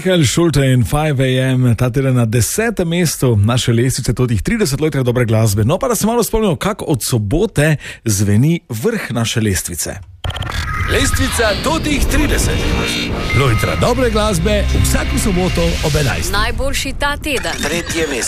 Mihael Schulte in 5am, ta teden na 10. mestu naše lestvice, totih 30 let dobre glasbe. No pa da se malo spomnimo, kako od sobote zveni vrh naše lestvice. Lestvica totih 30. Lojtra dobre glasbe vsako soboto ob 11. Najboljši ta teden. Tretje mesto.